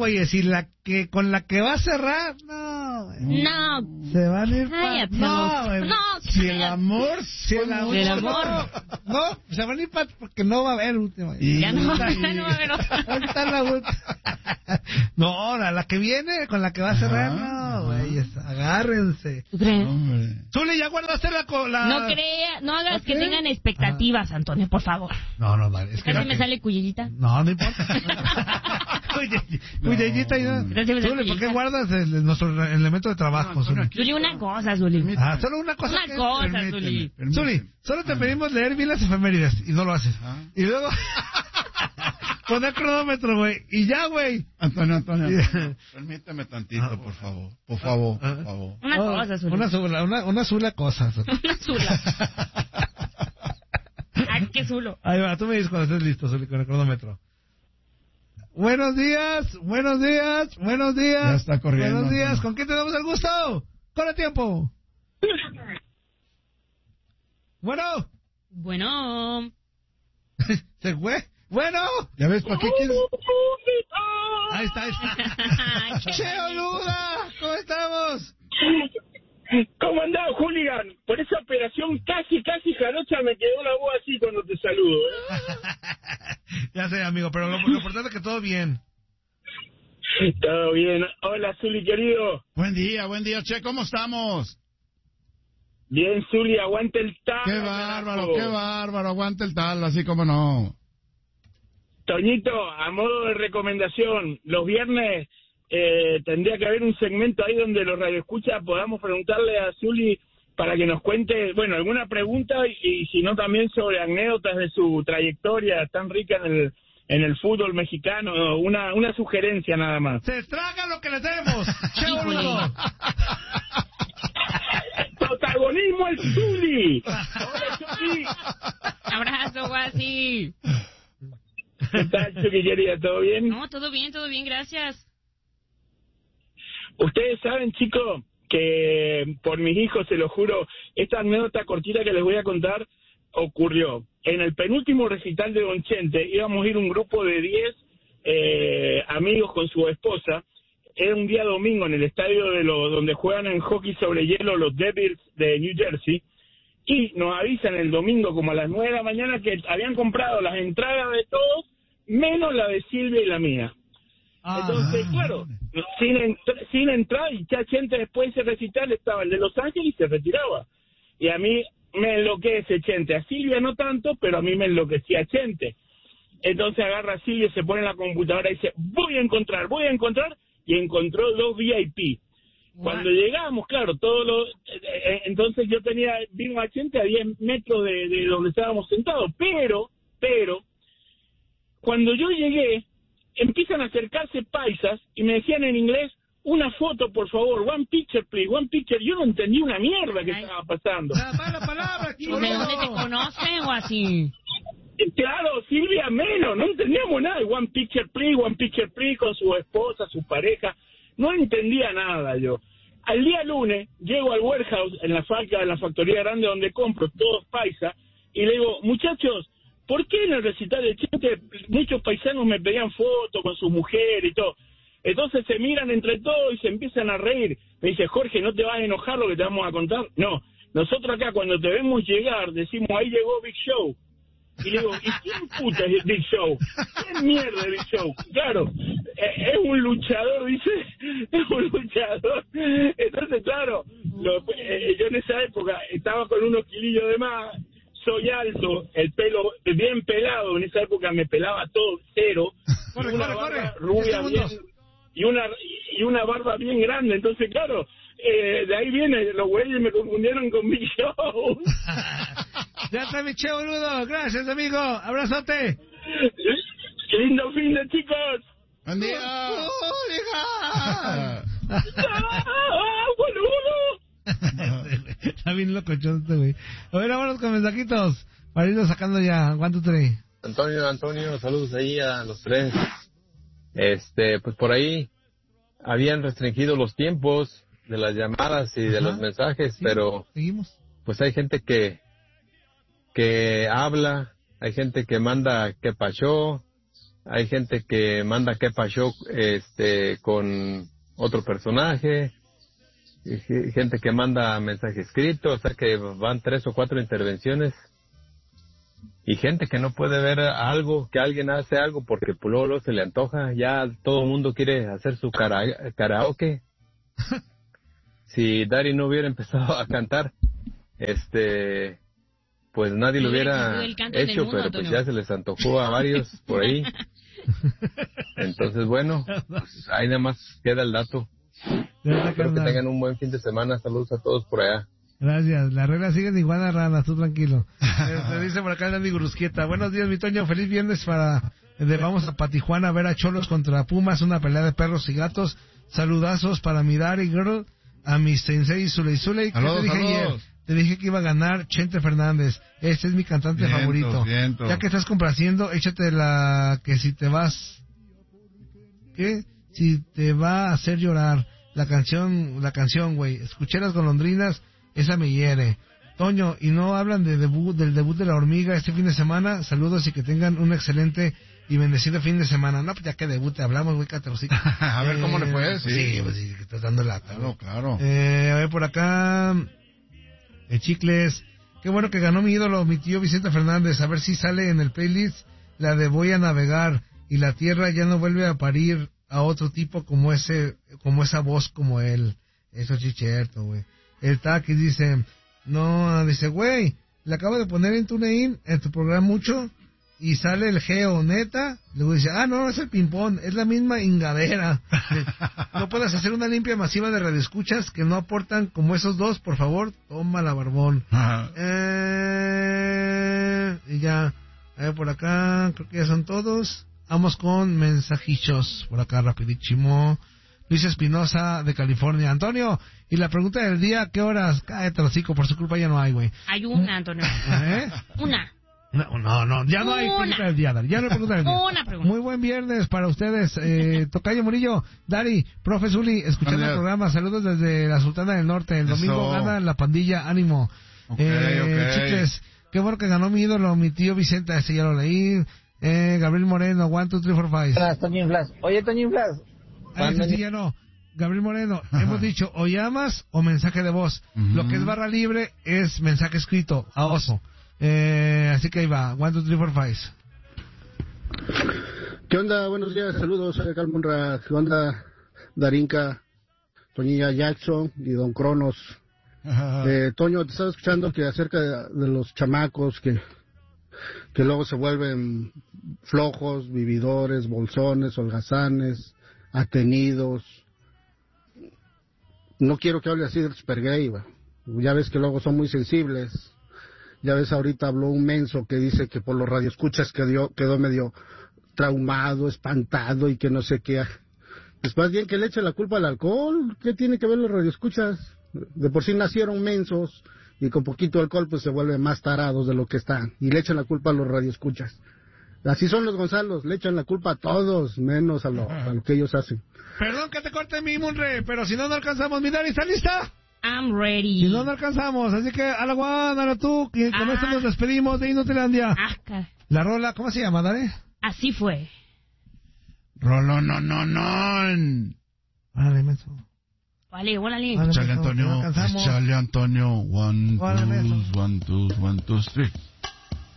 güeyes, y con la que va a cerrar, no, güey. No. Se van a ir Cállate, no, güey. no, Si el amor, el amor. No, se van a ir porque no va a haber última. Ya no va a haber otra. Ahorita la última. No, la que viene, con la que va a cerrar, no, güey, agárrense. ¿Tú crees? Zuli, ¿ya guardaste la... No hagas que ¿qué? tengan expectativas, Antonio, por favor. No, vale. Es que Casi me sale cuyellita. No importa. Cuyellita, Zuli, ¿por qué guardas nuestro elemento de trabajo, Zuli? Zuli, una cosa, Zuli. Solo una cosa. Una cosa, Zuli. Zuli, solo te pedimos leer bien las efemérides y no lo haces. Y luego poner cronómetro, güey. Y ya, güey. Antonio. Permíteme tantito, por favor. Por favor. Una cosa, Zuli. Una sola cosa. Una zula. ¿Qué zulo? Ahí va, tú me dices cuando estés listo, Zuli, con el cronómetro. Buenos días. Ya está corriendo. Buenos días, ¿con quién tenemos el gusto? Con el tiempo. Bueno. ¿Se fue? Bueno. ¿Ya ves para qué quieres? Ahí está. ¡Che, boluda! ¿Cómo estamos? ¿Cómo andás, hooligan? Por esa operación casi jarocha me quedó la voz así cuando te saludo. Ya sé, amigo, pero lo importante es que todo bien. Todo bien. Hola, Zuli, querido. Buen día, Che, ¿cómo estamos? Bien, Zuli, aguante el tal. Qué bárbaro, aguante el tal, así como no. Toñito, a modo de recomendación, los viernes tendría que haber un segmento ahí donde los radioescuchas podamos preguntarle a Zuli para que nos cuente, bueno, alguna pregunta y si no también sobre anécdotas de su trayectoria tan rica en el fútbol mexicano, una sugerencia nada más. ¡Se traga lo que le demos! ¡Che, boludo! ¡Protagonismo al Zuli! ¡Hola, Zuli! Abrazo, Guasi. ¿Qué tal, Zuli, querida? ¿Todo bien? No, todo bien, gracias. Ustedes saben, chicos, que por mis hijos, se lo juro, esta anécdota cortita que les voy a contar ocurrió. En el penúltimo recital de Don Chente íbamos a ir un grupo de 10 amigos con su esposa. Era un día domingo en el estadio donde juegan en hockey sobre hielo los Devils de New Jersey, y nos avisan el domingo como a las 9 de la mañana que habían comprado las entradas de todos, menos la de Silvia y la mía. Entonces, claro, sin entrar, y ya Chente después de ese recital estaba el de Los Ángeles y se retiraba. Y a mí me enloquece Chente, a Silvia no tanto, pero a mí me enloquecía Chente. Entonces agarra a Silvia, se pone en la computadora y dice, voy a encontrar, y encontró 2 VIP. Cuando llegamos, claro, entonces yo vimos a Chente a 10 metros de donde estábamos sentados, pero, cuando yo llegué, empiezan a acercarse paisas y me decían en inglés, una foto, por favor, one picture, please, one picture. Yo no entendí una mierda que estaba pasando. La mala palabra aquí. ¿De dónde te conocen o así? Claro, Silvia menos, no entendíamos nada. One picture, please, con su esposa, su pareja. No entendía nada yo. Al día lunes, llego al warehouse, en la factoría grande donde compro, todos paisa, y le digo, muchachos, ¿por qué en el recital de Chente muchos paisanos me pedían fotos con su mujer y todo? Entonces se miran entre todos y se empiezan a reír. Me dice, Jorge, ¿no te vas a enojar lo que te vamos a contar? No, nosotros acá cuando te vemos llegar, decimos, ahí llegó Big Show. Y le digo, ¿y quién puta es Big Show? ¿Quién mierda es Big Show? Claro, es un luchador, dice, es un luchador. Entonces, claro, yo en esa época estaba con unos kilillos de más, soy alto, el pelo bien pelado, en esa época me pelaba todo cero, Corre, una corre, barba corre. rubia bien, y una barba bien grande. Entonces, claro, de ahí viene, los güeyes me confundieron con Big Show. Ya está, mi che, boludo. Gracias, amigo. Abrazote. Qué lindo fin de, chicos. Buen día. ¡Boludo! Está bien locochón este güey. A ver, vámonos con mensajitos para irnos sacando ya. One, two, three. Antonio, saludos ahí a los tres. Pues por ahí habían restringido los tiempos de las llamadas y de los mensajes, sí, pero seguimos. Pues hay gente que habla, hay gente que manda que pachó, hay gente que manda Kepa Show, con otro personaje, y gente que manda mensaje escrito, o sea que van 3 o 4 intervenciones, y gente que no puede ver algo, que alguien hace algo porque pues, luego se le antoja, ya todo el mundo quiere hacer su karaoke. Si Dari no hubiera empezado a cantar, pues nadie lo hubiera hecho, mundo, pero pues ya se les antojó a varios por ahí. Entonces, bueno, pues ahí nada más queda el dato. Espero que tengan un buen fin de semana. Saludos a todos por allá. Gracias. Las reglas siguen igual a ranas, tú tranquilo. Me dice por acá Andy Grusquieta. Buenos días, mi Toño. Feliz viernes vamos a Patijuana a ver a Cholos contra Pumas, una pelea de perros y gatos. Saludazos para mi Dari Girl, a mi sensei Zuley. ¿Qué te dije ayer? Te dije que iba a ganar Chente Fernández. Este es mi cantante favorito. Ya que estás complaciendo, échate la que si te vas... ¿Qué? Si te va a hacer llorar. La canción, güey. Escuché las golondrinas, esa me hiere. Toño, ¿y no hablan del debut de La Hormiga este fin de semana? Saludos y que tengan un excelente y bendecido fin de semana. No, pues ya que debute, hablamos, güey, catorcito. A ver cómo le fue, sí. Sí, pues sí, que estás dando lata. Claro. A ver, por acá... Chicles, qué bueno que ganó mi ídolo, mi tío Vicente Fernández. A ver si sale en el playlist la de Voy a navegar y la tierra ya no vuelve a parir a otro tipo como esa voz como él. Eso es cierto, güey. El Taki dice, güey, le acabo de poner en TuneIn en tu programa mucho y sale el Geo, neta. Luego dice, no, es el ping-pong, es la misma ingadera. No puedes hacer una limpia masiva de radioescuchas que no aportan como esos dos, por favor. Toma la barbón. Y ya, a ver, por acá, creo que ya son todos. Vamos con mensajichos, por acá rapidísimo. Luis Espinosa, de California. Antonio, y la pregunta del día, ¿qué horas? Cállate, hocico, por su culpa ya no hay, güey. Hay una, Antonio. Una. No, ya no hay pregunta del día, Dari. Ya no hay pregunta del día. Una pregunta. Muy buen viernes para ustedes. Tocayo Murillo, Dari, profe Zuli, escuchando el programa. Saludos desde la Sultana del Norte. El domingo gana la pandilla, ánimo. Okay. Chicles, qué bueno que ganó mi ídolo, mi tío Vicente, ese ya lo leí. Gabriel Moreno, 1, 2, 3, 4, 5. Toño Inflas. Oye, Toño Inflas. Ese sí ya no. Gabriel Moreno, hemos dicho o llamas o mensaje de voz. Lo que es barra libre es mensaje escrito, a oso. Así que ahí va, 1, 2, 3, 4, 5. ¿Qué onda? Buenos días, saludos, soy Calmunra. ¿Qué onda? Darinka, Toñilla Jackson y Don Cronos. Toño, te estaba escuchando que acerca de los chamacos que luego se vuelven flojos, vividores, bolsones, holgazanes, atenidos. No quiero que hable así de super gay, ya ves que luego son muy sensibles. Ya ves, ahorita habló un menso que dice que por los radioescuchas quedó medio traumado, espantado y que no sé qué. Pues más bien que le eche la culpa al alcohol. ¿Qué tiene que ver los radioescuchas? De por sí nacieron mensos y con poquito alcohol pues se vuelven más tarados de lo que están. Y le echan la culpa a los radioescuchas. Así son los Gonzalos, le echan la culpa a todos, menos a lo que ellos hacen. Perdón que te corte mi Munre, pero si no alcanzamos. Mi Dari, ¿está lista? I'm ready. Si no alcanzamos, así que a la Juan, a la tú, que con esto nos despedimos de Inutilandia. La rola, ¿cómo se llama, Dari? Así fue. Rolo, no. Órale, menso. Vale, órale. Échale, Antonio. 1, 2, 1, 2, 1, 2, 3.